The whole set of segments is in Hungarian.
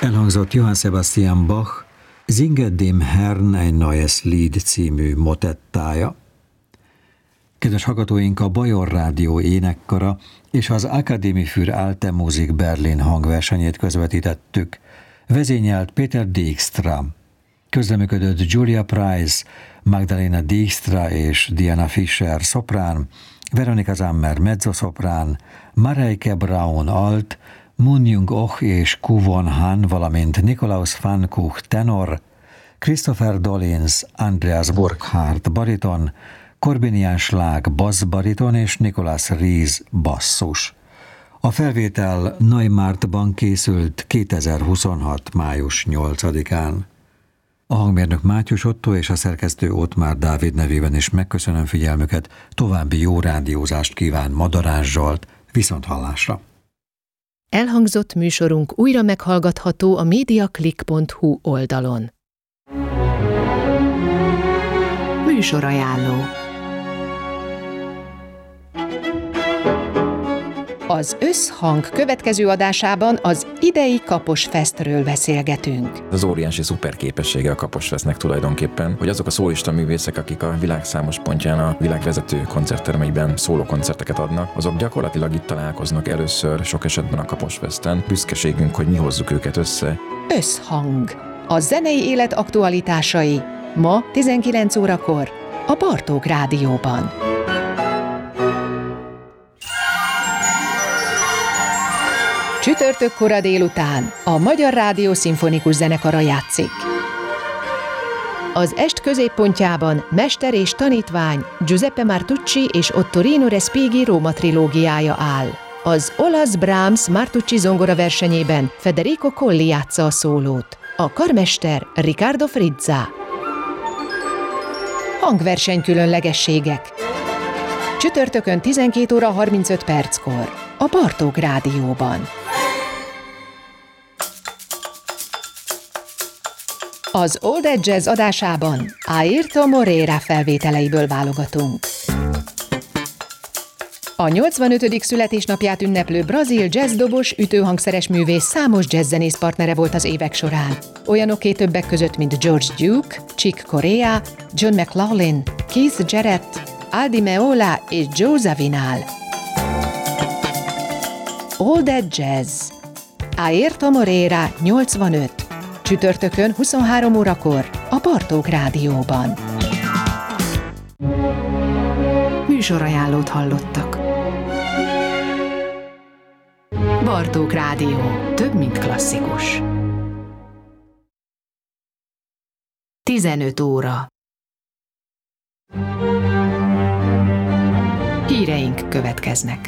Elhangzott Johann Sebastian Bach Singet dem Herrn ein neues Lied című motettája. Kedves hallgatóink, a Bajor Rádió énekkara és az Akademie für Alte Musik Berlin hangversenyét közvetítettük. Vezényelt Peter Dijkstra. Közreműködött Julia Price, Magdalena Dijkstra és Diana Fischer szoprán, Veronika Zammer mezzoszoprán, Mareike Braun alt, Moon Jung-ok és Kuvon Han, valamint Nikolaus van Kuch tenor, Christopher Dolins, Andreas Burkhardt bariton, Corbinian Schlag basszbariton és Nicolas Ries basszus. A felvétel Neumarktban készült 2026. május 8-án. A hangmérnök Mátyus Otto és a szerkesztő Ottmár Dávid nevében is megköszönöm figyelmüket, további jó rádiózást kíván Madarás Zsolt, viszonthallásra. Elhangzott műsorunk újra meghallgatható a mediaclick.hu oldalon. Műsorajánló. Az Összhang következő adásában az idei Kaposfestről beszélgetünk. Az óriási szuperképessége a Kaposfestnek tulajdonképpen, hogy azok a szólista művészek, akik a világ számos pontján a világvezető koncerttermeiben szólókoncerteket adnak, azok gyakorlatilag itt találkoznak először, sok esetben a Kaposfesten. Büszkeségünk, hogy mi hozzuk őket össze. Összhang. A zenei élet aktualitásai. Ma 19 órakor a Bartók Rádióban. Csütörtök kora délután a Magyar Rádió Szimfonikus Zenekara játszik. Az est középpontjában mester és tanítvány Giuseppe Martucci és Ottorino Respighi Róma trilógiája áll. Az olasz Brahms Martucci zongora versenyében Federico Colli játsza a szólót. A karmester Riccardo Frizza. Hangverseny különlegességek. Csütörtökön 12 óra 35 perckor a Bartók Rádióban. Az All That Jazz adásában Airto Moreira felvételeiből válogatunk. A 85. születésnapját ünneplő brazil jazzdobos, ütőhangszeres művész számos jazzzenész partnere volt az évek során. Olyanokké többek között, mint George Duke, Chick Corea, John McLaughlin, Keith Jarrett, Aldi Meola és Joe Zawinul. All That Jazz. Airto Moreira 85. Csütörtökön 23 órakor a Bartók Rádióban. Műsorajánlót hallottak. Bartók Rádió. Több, mint klasszikus. 15 óra. Híreink következnek.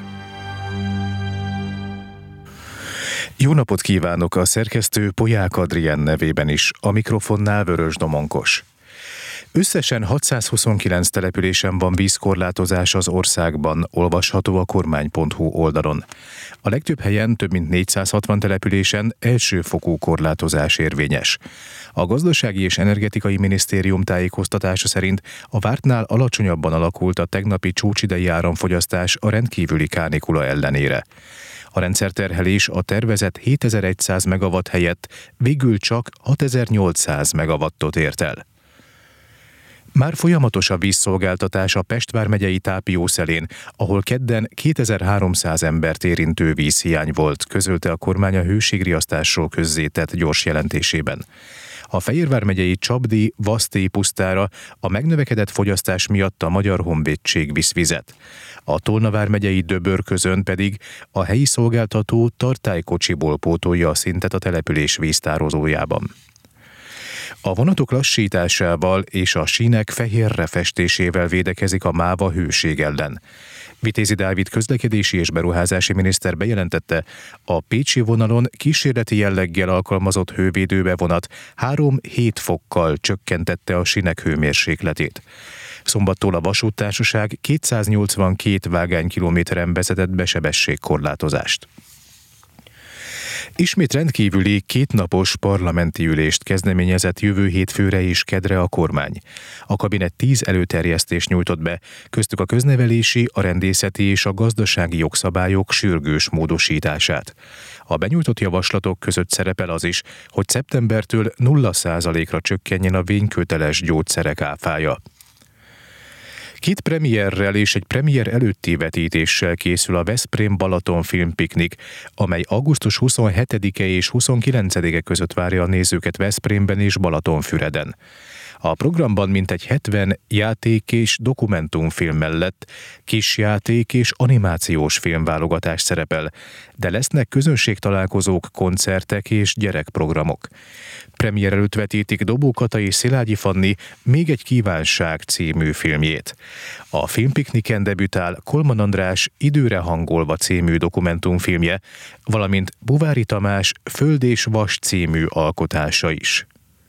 Jó napot kívánok, a szerkesztő Polyák Adrien nevében is, a mikrofonnál Vörös Domonkos. Összesen 629 településen van vízkorlátozás az országban, olvasható a kormány.hu oldalon. A legtöbb helyen, több mint 460 településen elsőfokú korlátozás érvényes. A Gazdasági és Energetikai Minisztérium tájékoztatása szerint a vártnál alacsonyabban alakult a tegnapi csúcsidei áramfogyasztás a rendkívüli kánikula ellenére. A rendszerterhelés a tervezett 7100 megawatt helyett végül csak 6800 megawattot ért el. Már folyamatos a vízszolgáltatás a Pest vármegyei Tápiószelén, ahol kedden 2300 embert érintő vízhiány volt, közölte a kormány a hőségriasztásról közzétett gyors jelentésében. A Fehérvár megyei Csapdi-Vaszti pusztára a megnövekedett fogyasztás miatt a Magyar Honvédség visz vizet. A Tolna vármegyei Döbörközön pedig a helyi szolgáltató tartálykocsiból pótolja a szintet a település víztározójában. A vonatok lassításával és a sínek fehérre festésével védekezik a MÁVA hőség ellen. Vitézi Dávid közlekedési és beruházási miniszter bejelentette, a pécsi vonalon kísérleti jelleggel alkalmazott hővédőbevonat 3-7 fokkal csökkentette a sínek hőmérsékletét. Szombattól a vasúttársaság 282 vágánykilométeren vezetett be sebességkorlátozást. Ismét rendkívüli kétnapos parlamenti ülést kezdeményezett jövő hétfőre és kedre a kormány. A kabinet 10 előterjesztést nyújtott be, köztük a köznevelési, a rendészeti és a gazdasági jogszabályok sürgős módosítását. A benyújtott javaslatok között szerepel az is, hogy szeptembertől 0%-ra csökkenjen a vényköteles gyógyszerek áfája. 2 premierrel és egy premier előtti vetítéssel készül a Veszprém Balaton filmpiknik, amely augusztus 27-e és 29-e között várja a nézőket Veszprémben és Balatonfüreden. A programban mintegy 70 játék és dokumentumfilm mellett kisjáték és animációs filmválogatás szerepel, de lesznek közönségtalálkozók, koncertek és gyerekprogramok. Premier előtt vetítik Dobó Kata és Szilágyi Fanni Még egy kívánság című filmjét. A filmpikniken debütál Kolman András Időre hangolva című dokumentumfilmje, valamint Buvári Tamás Föld és vas című alkotása is.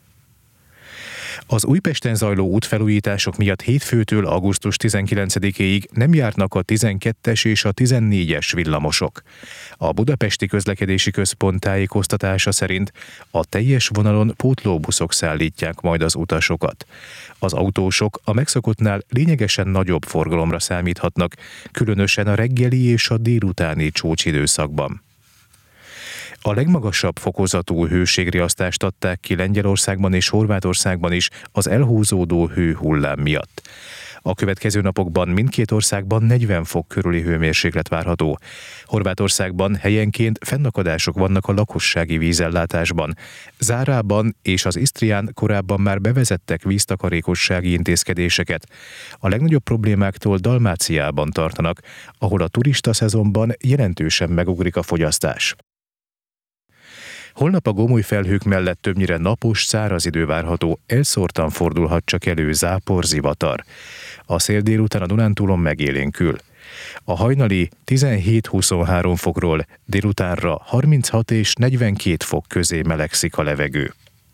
Az Újpesten zajló útfelújítások miatt hétfőtől augusztus 19-éig nem járnak a 12-es és a 14-es villamosok. A Budapesti Közlekedési Központ tájékoztatása szerint a teljes vonalon pótlóbuszok szállítják majd az utasokat. Az autósok a megszokottnál lényegesen nagyobb forgalomra számíthatnak, különösen a reggeli és a délutáni csúcsidőszakban. A legmagasabb fokozatú hőségriasztást adták ki Lengyelországban és Horvátországban is az elhúzódó hőhullám miatt. A következő napokban mindkét országban 40 fok körüli hőmérséklet várható. Horvátországban helyenként fennakadások vannak a lakossági vízellátásban. Zárában és az Isztrián korábban már bevezettek víztakarékossági intézkedéseket. A legnagyobb problémáktól Dalmáciában tartanak, ahol a turista szezonban jelentősen megugrik a fogyasztás. Holnap a gomoly felhők mellett többnyire napos, száraz idő várható, elszórtan fordulhat csak elő zápor, zivatar. A szél délután a Dunántúlon megélénkül. A hajnali 17-23 fokról délutánra 36 és 42 fok közé melegszik a levegő.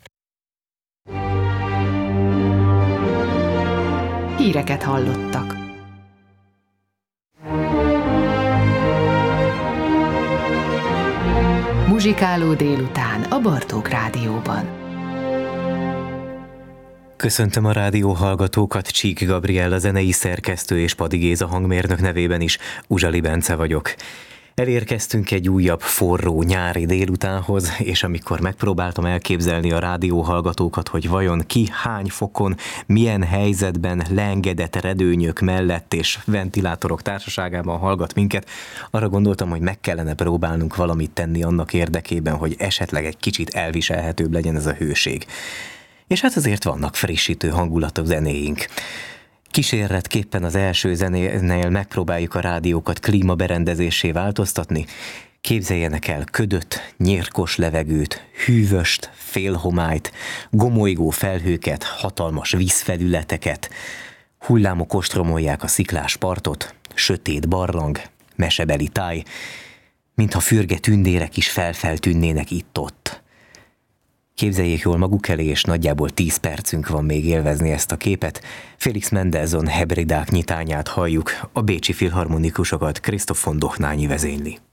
Híreket hallottak. Muzsikáló délután a Bartók Rádióban. Köszöntöm a rádió hallgatókat, Csík Gabriella zenei szerkesztő és Padi Géza hangmérnök nevében is, Uzsali Bence vagyok. Elérkeztünk egy újabb forró nyári délutánhoz, és amikor megpróbáltam elképzelni a rádióhallgatókat, hogy vajon ki hány fokon, milyen helyzetben leengedett redőnyök mellett és ventilátorok társaságában hallgat minket, arra gondoltam, hogy meg kellene próbálnunk valamit tenni annak érdekében, hogy esetleg egy kicsit elviselhetőbb legyen ez a hőség. És hát azért vannak frissítő hangulatú zenéink. Kísérletképpen az első zenénél megpróbáljuk a rádiókat klímaberendezéssé változtatni. Képzeljenek el ködöt, nyírkos levegőt, hűvöst, félhomályt, gomolygó felhőket, hatalmas vízfelületeket. Hullámok ostromolják a sziklás partot, sötét barlang, mesebeli táj, mintha fürge tündérek is feltűnnének itt-ott. Képzeljék jól maguk elé, és nagyjából 10 percünk van még élvezni ezt a képet. Felix Mendelssohn Hebridák nyitányát halljuk, a bécsi filharmonikusokat Christoph von Dochnányi vezényli.